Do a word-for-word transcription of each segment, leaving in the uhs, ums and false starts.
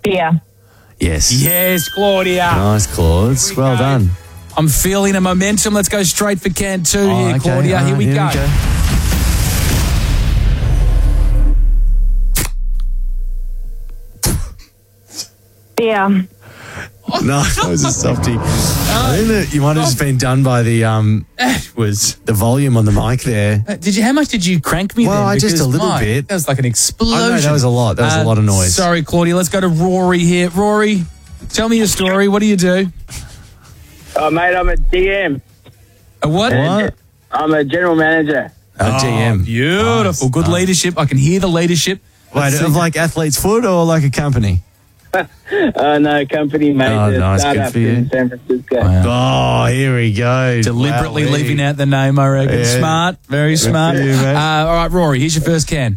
Beer. Yes. Yes, Claudia. Nice, Claude. we Well go. done. I'm feeling a momentum. Let's go straight for can two Oh, here, okay. Claudia. All Here right, we go. Beer. No, that was a softie. I think that you might have just been done by the um Was the volume on the mic there. Uh, Did you? How much did you crank me? Well, then? I just Because a little my- bit. That was like an explosion. I know, that was a lot. That was a lot of noise. Sorry, Claudia. Let's go to Rory here. Rory, tell me your story. What do you do? Oh, mate, I'm a D M. A what? What? I'm a general manager. A G M. Oh, beautiful. Good leadership. I can hear the leadership. Wait, Let's see. of like Athlete's Foot or like a company? Uh, no, company, mate. Oh, A nice. Good startup for you. in San Francisco. Oh, here we go. Deliberately Wowee. leaving out the name, I reckon. Yeah. Smart. Very smart. for you, mate. uh, all right, Rory, here's your first can.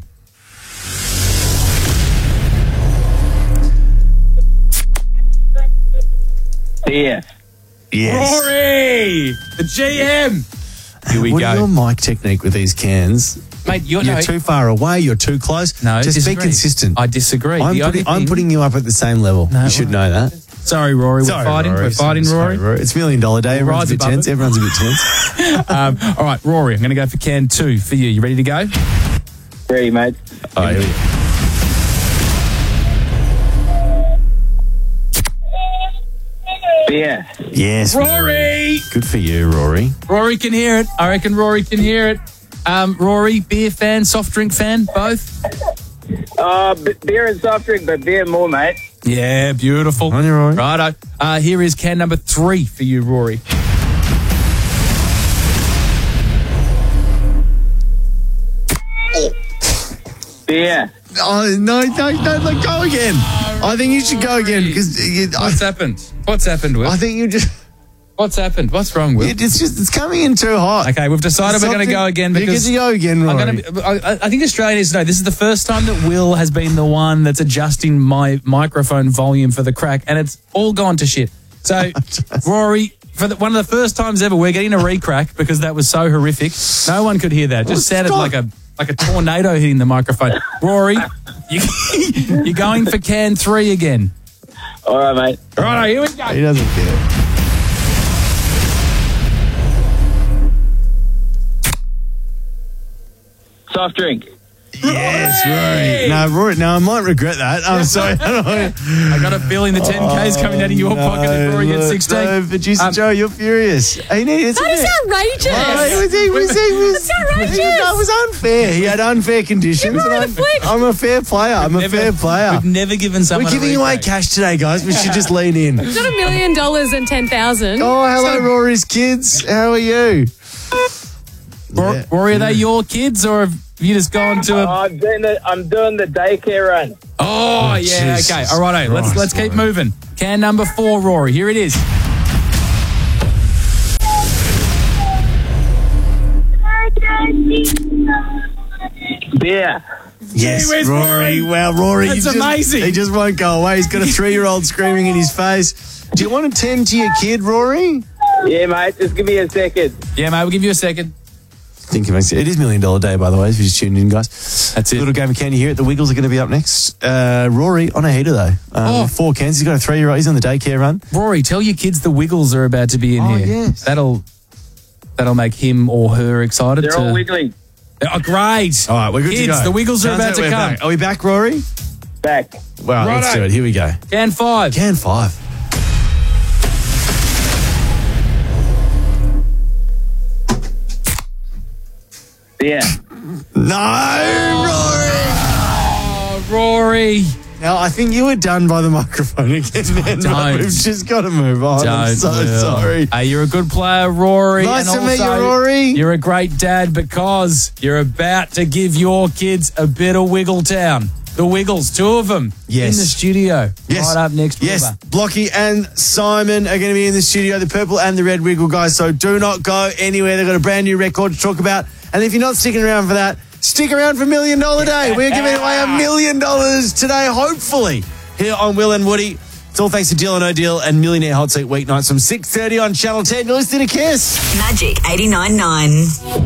Beer. Yes. Rory, the G M. Here we what go. are your mic technique with these cans? Mate, you're, You're no, too far away. You're too close. No, just disagree. be consistent. I disagree. I'm The only putting, I'm thing- putting you up at the same level. No, you should well- know that. Sorry, Rory. We're fighting. Rory. We're fighting, Sorry, Rory. It's Million Dollar Day. Everyone's rise a bit above tense. it. Everyone's a bit tense. um, all right, Rory, I'm going to go for can two for you. You ready to go? Ready, mate. All right, here we go. Beer. Yes. Rory! Good for you, Rory. Rory can hear it. I reckon Rory can hear it. Um, Rory, beer fan, soft drink fan, both? Uh, b- beer and soft drink, but beer more, mate. Yeah, beautiful. On you, Rory. Righto. Uh, here is can number three for you, Rory. Beer. Oh, no, no, no, no, go again. I think you should go again because What's happened? What's happened, Will? I think you just, What's happened? What's wrong, Will? it's just, it's coming in too hot. Okay, we've decided we're going to go again You get because to go again, Rory. I'm gonna be, I, I think Australia needs to know this is the first time that Will has been the one that's adjusting my microphone volume for the crack, and it's all gone to shit. So, Rory, for the, one of the first times ever, we're getting a re-crack because that was so horrific. No one could hear that. It just Well, sounded stop. like a like a tornado hitting the microphone. Rory, you, you're going for can three again. All right, mate. Right, here we He go. doesn't care. Soft drink. Yes, Rory. No, Rory. No, I might regret that. I'm sorry. I don't know. I got a feeling the ten K's coming out of your pocket if Rory gets look, sixteen. No, producer Um, Joe, you're furious. He needed That is outrageous. Oh, he was, he was, he was, That's outrageous. he- that was unfair. He had unfair conditions. Give Rory and the I'm, flick. I'm a fair player. I'm a Never- fair player. We've never given someone We're a giving away re-crack. cash today, guys. We should just lean in. It's not a million dollars and ten thousand. Oh, hello, Rory's kids. How are you? Ro- Yeah. Rory, are they your kids or have you just gone to Oh, a... I'm doing the I'm doing the daycare run. Oh, yeah, Jesus okay. All right, let's Christ, let's keep Rory. moving. Can number four, Rory. Here it is. Beer. Yes, Gee whiz, Rory. Rory. Well, Rory, That's he just- amazing. He just won't go away. He's got a three-year-old screaming in his face. Do you want to tend to your kid, Rory? Yeah, mate. Just give me a second. Yeah, mate, we'll give you a second. Think of it. It is Million Dollar Day, by the way, if you just tuned in, guys. That's it. Little game of candy here. The Wiggles are going to be up next. Uh, Rory on a heater, though. Um, Oh. Four cans. He's got a three-year-old. He's on the daycare run. Rory, tell your kids the Wiggles are about to be in Oh, here. yes. That'll that'll make him or her excited. They're to... all wiggling. Oh, great. All right, we're good kids, to go. the Wiggles are Sounds about like to we're come. back. Are we back, Rory? Back. Well, let's Righto. do it. Here we go. Can five. Can five. Beer. No, Rory. Oh, Rory. Now, I think you were done by the microphone again, man. Don't. We've just got to move on. I'm Don't, so Will. sorry. Hey, you're a good player, Rory. Nice and to meet you, also Rory. You're a great dad because you're about to give your kids a bit of Wiggletown. The Wiggles, two of them Yes. in the studio. Yes. Right up next. Yes, River. Blocky and Simon are going to be in the studio, the purple and the red wiggle guys. So do not go anywhere. They've got a brand new record to talk about. And if you're not sticking around for that, stick around for Million Dollar Day. We're giving away a million dollars today, hopefully, here on Will and Woody. It's all thanks to Deal or No Deal and Millionaire Hot Seat weeknights from six thirty on Channel ten. You're listening to Kiss. Magic eighty-nine point nine.